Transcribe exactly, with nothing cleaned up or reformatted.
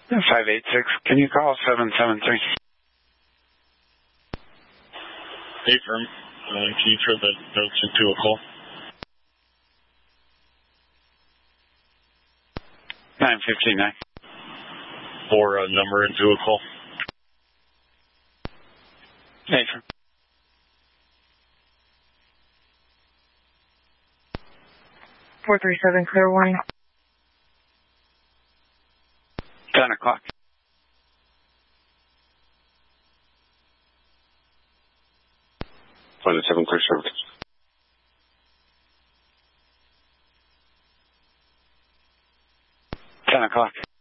five eight six, can you call seven seven three? Hey, firm. Uh, can you throw the notes into a call? nine fifty-nine. Or a number into a call? Hey, firm. four three seven, clear warning. ten o'clock. five seven, clear service. ten o'clock.